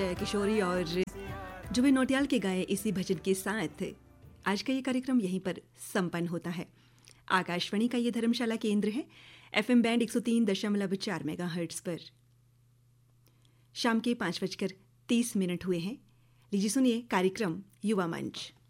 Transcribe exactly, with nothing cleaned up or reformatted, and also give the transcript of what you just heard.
जया किशोरी और जुबिन नौटियाल के गाए इसी भजन के साथ आज का ये कार्यक्रम यहीं पर संपन्न होता है। आकाशवाणी का ये धर्मशाला केंद्र है, एफएम बैंड एक सौ तीन दशमलव चार मेगाहर्ट्ज पर। शाम के पाँच बजकर तीस मिनट हुए हैं। लीजिए सुनिए कार्यक्रम युवा मंच।